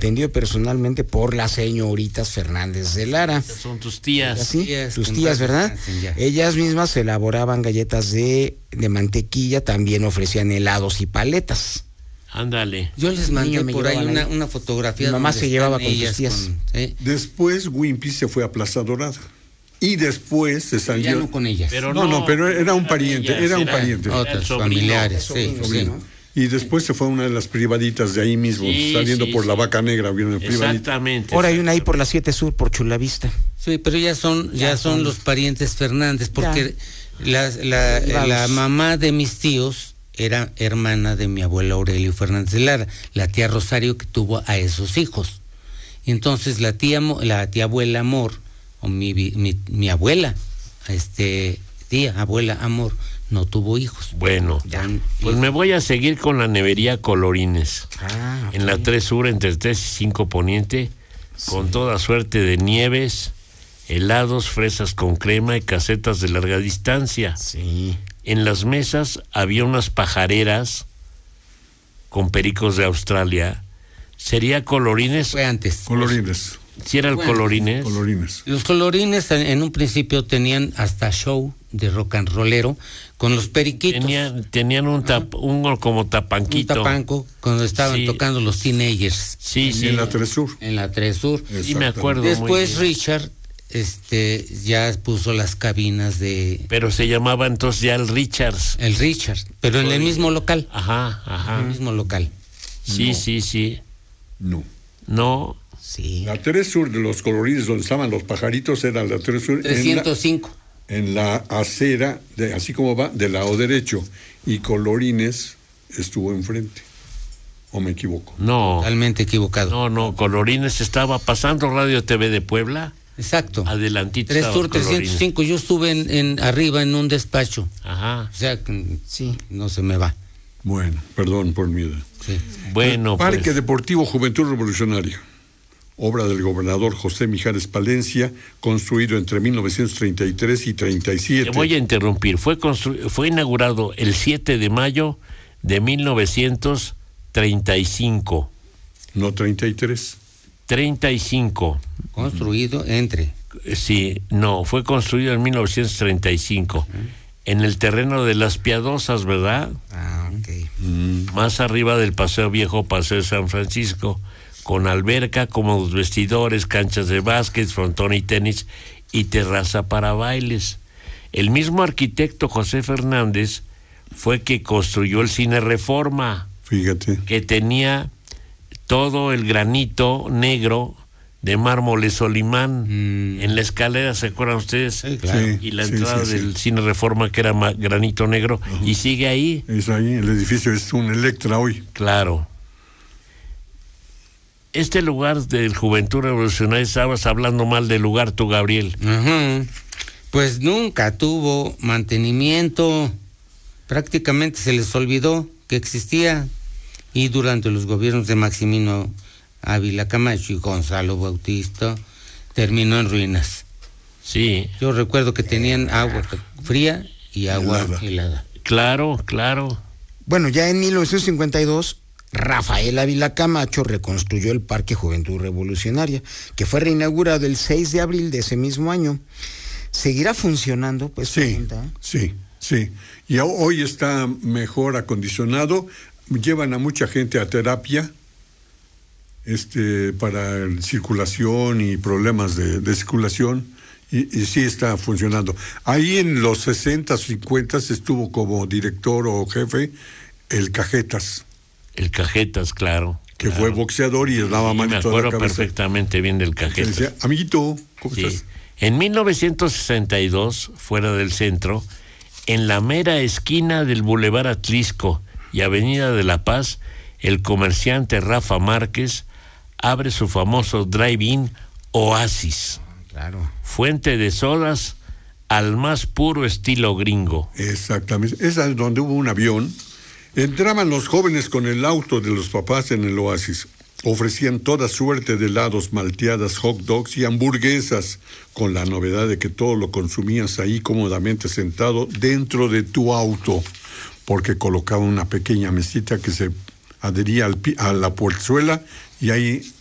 atendido personalmente por las señoritas Fernández de Lara. Son tus tías. ¿Sí? Tus tías, ¿verdad? Ellas mismas elaboraban galletas de mantequilla, también ofrecían helados y paletas. Ándale. Yo les mandé por ahí una fotografía. Mi mamá se llevaba con tus tías. Después Wimpy se fue a Plaza Dorada. Y después se salió. Ya no con ellas. Pero pero era un pariente, era un pariente. Otros familiares, sobrino. Y después se fue a una de las privaditas de ahí mismo, saliendo por la Vaca Negra, vieron el privadito. Exactamente. Ahora hay una ahí por la 7 Sur, por Chulavista. Sí, pero ya son los parientes Fernández, porque la mamá de mis tíos era hermana de mi abuela Aurelio Fernández de Lara, la tía Rosario que tuvo a esos hijos. Y entonces la tía abuela Amor, o mi abuela, abuela Amor, no tuvo hijos. Bueno, pues me voy a seguir con la nevería Colorines. Okay. En la 3 Sur, entre 3 y 5 Poniente, con toda suerte de nieves, helados, fresas con crema y casetas de larga distancia. Sí. En las mesas había unas pajareras con pericos de Australia. ¿Sería Colorines? Fue antes. Colorines. ¿Sí era el Colorines? Colorines. Los Colorines en un principio tenían hasta show de rock and rollero con los periquitos. Tenían un como tapanquito. Un tapanco cuando estaban tocando los Teenagers. Sí. En la 3 Sur. En la 3 Sur. Sí, me acuerdo. Después Richard ya puso las cabinas de... Pero se llamaba entonces ya el Richards. El Richard, pero en el mismo local. Ajá. En el mismo local. Sí. No. Sí. La 3 Sur de los Colorines, donde estaban los pajaritos, era la 3 Sur. 305. En la acera, así como va, del lado derecho. Y Colorines estuvo enfrente. ¿O me equivoco? No. Totalmente equivocado. No. Colorines estaba pasando Radio TV de Puebla. Exacto. Adelantito. 3 Sur 305. Yo estuve arriba en un despacho. Ajá. O sea, no se me va. Bueno, perdón por mi edad. Sí. Bueno, Parque Deportivo Juventud Revolucionaria. Obra del gobernador José Mijares Palencia, construido entre 1933 y 37. Te voy a interrumpir. Fue inaugurado el 7 de mayo de 1935. No 33. 35. Construido entre. Sí, no, fue construido en 1935. En el terreno de Las Piadosas, ¿verdad? Ok. Más arriba del Paseo Viejo, Paseo de San Francisco, con alberca, cómodos vestidores, canchas de básquet, frontón y tenis y terraza para bailes. El mismo arquitecto José Fernández fue que construyó el Cine Reforma. Fíjate. Que tenía todo el granito negro de mármol Solimán en la escalera, ¿se acuerdan ustedes? Sí, claro. Y la entrada del Cine Reforma, que era granito negro, y sigue ahí. Es ahí, el edificio es un Electra hoy. Claro. Este lugar del Juventud Revolucionaria, estabas hablando mal del lugar tú, Gabriel. Pues nunca tuvo mantenimiento, prácticamente se les olvidó que existía, y durante los gobiernos de Maximino Ávila Camacho y Gonzalo Bautista terminó en ruinas. Sí. Yo recuerdo que tenían agua fría y agua helada. Claro. Bueno, ya en 1952, Rafael Ávila Camacho reconstruyó el Parque Juventud Revolucionaria, que fue reinaugurado el 6 de abril de ese mismo año. ¿Seguirá funcionando? Pues Sí. Y hoy está mejor acondicionado. Llevan a mucha gente a terapia para circulación y problemas de circulación, y sí está funcionando. Ahí en los 60, 50 estuvo como director o jefe el Cajetas. El Cajetas, claro. Que fue boxeador y daba manito a la cabeza. Me acuerdo perfectamente bien del Cajetas. Decía, amiguito, ¿cómo estás? En 1962, fuera del centro, en la mera esquina del Boulevard Atlisco y Avenida de la Paz, el comerciante Rafa Márquez abre su famoso drive-in Oasis. Claro. Fuente de sodas al más puro estilo gringo. Exactamente. Esa es donde hubo un avión. Entraban los jóvenes con el auto de los papás en el Oasis. Ofrecían toda suerte de helados, malteadas, hot dogs y hamburguesas, con la novedad de que todo lo consumías ahí cómodamente sentado dentro de tu auto, porque colocaban una pequeña mesita que se adhería a la portezuela y ahí